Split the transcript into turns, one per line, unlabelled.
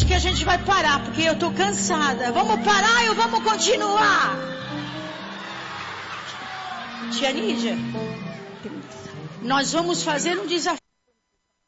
que a gente vai parar, porque eu estou cansada. Vamos parar ou vamos continuar? Tia Nídia, nós vamos fazer um desafio.